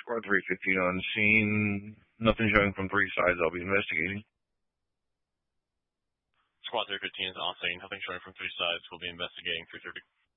Squad 315 on scene. Nothing showing from three sides. I'll be investigating. Squad 315 is on scene. Nothing showing from three sides. We'll be investigating 330.